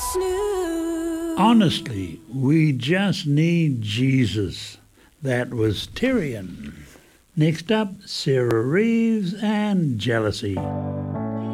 Honestly, we just need Jesus. That was Tyrion. Next up, Sarah Reeves and Jealousy.